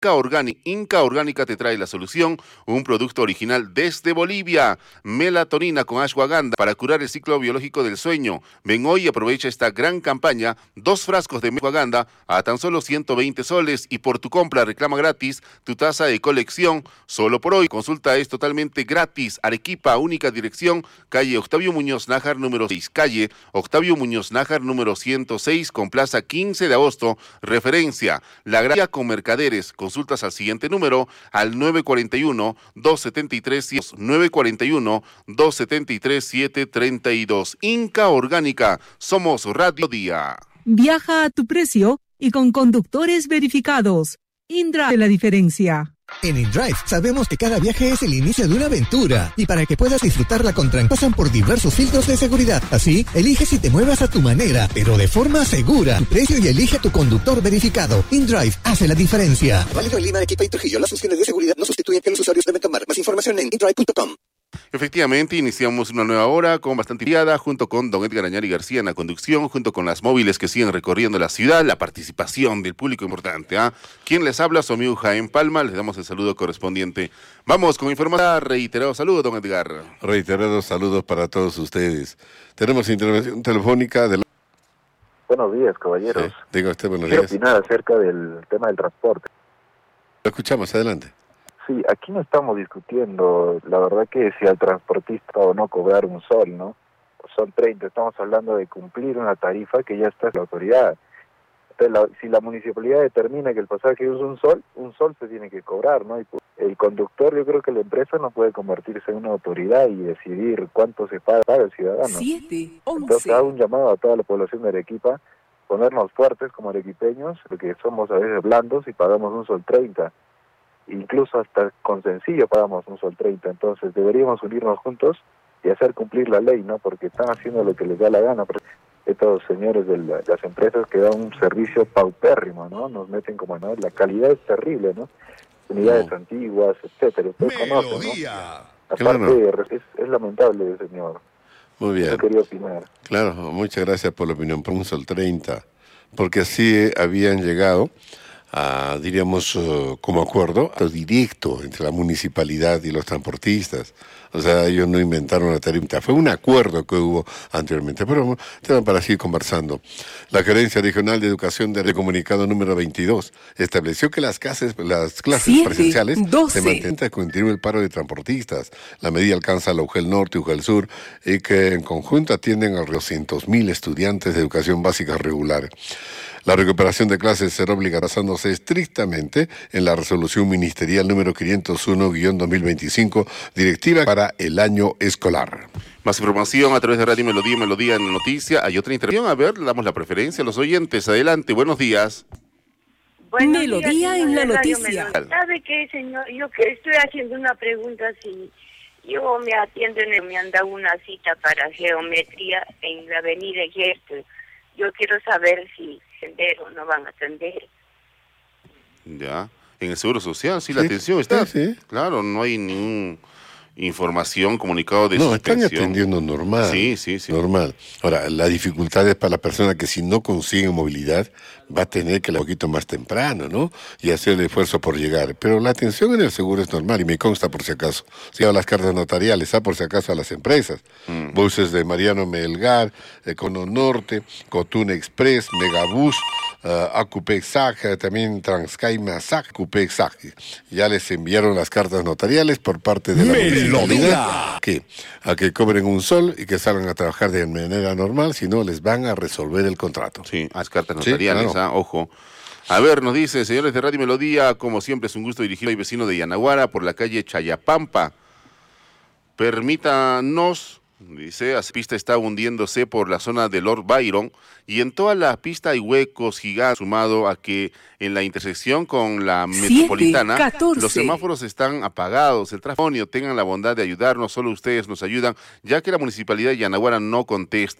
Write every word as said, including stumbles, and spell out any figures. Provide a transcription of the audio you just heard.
Inca Orgánica. Inca Orgánica te trae la solución, un producto original desde Bolivia. Melatonina con ashwagandha para curar el ciclo biológico del sueño. Ven hoy y aprovecha esta gran campaña. Dos frascos de ashwagandha a tan solo ciento veinte soles y por tu compra reclama gratis tu taza de colección. Solo por hoy. Consulta es totalmente gratis. Arequipa, única dirección, calle Octavio Muñoz Nájar número seis. Calle Octavio Muñoz Nájar número ciento seis con plaza quince de agosto. Referencia, La Gracia con Mercaderes. Consultas al siguiente número, al nueve cuatro uno, dos siete tres, nueve cuatro uno, dos siete tres, siete tres dos. Inca Orgánica, somos Radio Día. Viaja a tu precio y con conductores verificados. InDrive la diferencia. En InDrive sabemos que cada viaje es el inicio de una aventura y para que puedas disfrutarla con tranquilidad pasan por diversos filtros de seguridad. Así, elige si te muevas a tu manera, pero de forma segura. Tu precio y elige a tu conductor verificado. InDrive hace la diferencia. Válido en Lima, Arequipa y Trujillo. Las funciones de seguridad no sustituyen que los usuarios deben tomar. Más información en indrive punto com. Efectivamente, iniciamos una nueva hora con bastante liada, junto con don Edgar Añari García en la conducción, junto con las móviles que siguen recorriendo la ciudad, la participación del público importante. ¿ah? ¿Quién les habla? Su amigo Jaén Palma, les damos el saludo correspondiente. Vamos con información. Reiterado saludo, don Edgar. Reiterados saludos para todos ustedes. Tenemos intervención telefónica de la... Buenos días, caballeros. Sí, diga usted, buenos Quiero días. opinar acerca del tema del transporte. Lo escuchamos, adelante. Sí, aquí no estamos discutiendo, la verdad que si al transportista o no cobrar un sol, ¿no? Son treinta, estamos hablando de cumplir una tarifa que ya está en la autoridad. Entonces, la, si la municipalidad determina que el pasaje es un sol, un sol se tiene que cobrar, ¿no? Y pues, el conductor, yo creo que la empresa no puede convertirse en una autoridad y decidir cuánto se paga para el ciudadano. Siete, once. Entonces hago un llamado a toda la población de Arequipa, ponernos fuertes como arequipeños, porque somos a veces blandos y pagamos un sol treinta. Incluso hasta con sencillo pagamos un sol treinta, entonces deberíamos unirnos juntos y hacer cumplir la ley, ¿no? Porque están haciendo lo que les da la gana. Estos señores de la, las empresas que dan un servicio paupérrimo, ¿no? Nos meten como, ¿no? La calidad es terrible, ¿no? Unidades no. antiguas, etcétera. Ustedes conocen, ¿no? Aparte, claro. es, es lamentable, señor. Muy bien. Yo quería opinar. Claro, muchas gracias por la opinión. Por un sol treinta, porque así habían llegado a, diríamos, uh, como acuerdo directo entre la municipalidad y los transportistas. O sea, ellos no inventaron la tarifa, fue un acuerdo que hubo anteriormente. Pero bueno, para seguir conversando. La Gerencia Regional de Educación de Comunicado número veintidós estableció que las clases, las clases Siete, presenciales doce. Se mantienen, continúe el paro de transportistas. La medida alcanza la U G E L Norte y U G E L Sur y que en conjunto atienden a doscientos mil estudiantes de educación básica regular. La recuperación de clases será obligada basándose estrictamente en la resolución ministerial número quinientos uno guión dos mil veinticinco, directiva para el año escolar. Más información a través de Radio Melodía, Melodía en Noticia. Hay otra intervención, a ver, le damos la preferencia a los oyentes. Adelante, buenos días. Buenos Melodía días, en la Radio noticia. Melodía. ¿Sabe qué, señor? Yo que estoy haciendo una pregunta, si yo me atiendo, en el, me han dado una cita para geometría en la avenida Ejército. Yo quiero saber si atender o no van a atender. Ya, en el Seguro Social, sí, sí la atención está. Sí, sí. Claro, no hay ninguna información, comunicado de No, suspensión. están atendiendo normal. Sí, sí, sí. Normal. Ahora, la dificultad es para la persona que si no consigue movilidad, va a tener que ir un poquito más temprano, ¿no? Y hacer el esfuerzo por llegar. Pero la atención en el seguro es normal y me consta por si acaso. Si a las cartas notariales, ¿ah? Por si acaso a las empresas. Mm. Buses de Mariano Melgar, Econo Norte, Cotuna Express, Megabús, uh, Acupec S A C, también Transcay Masac, Acupec S A C. Ya les enviaron las cartas notariales por parte de la municipalidad que a que cobren un sol y que salgan a trabajar de manera normal, si no les van a resolver el contrato. Sí, las cartas notariales, sí, claro. ¿ah? Ojo. A ver, nos dice, señores de Radio Melodía, como siempre es un gusto dirigir al vecino de Yanaguara por la calle Chayapampa. Permítanos, dice, la pista está hundiéndose por la zona de Lord Byron y en toda la pista hay huecos gigantes, sumado a que en la intersección con la metropolitana Siete, los semáforos están apagados. El tráfico, tengan la bondad de ayudarnos, solo ustedes nos ayudan, ya que la municipalidad de Yanaguara no contesta.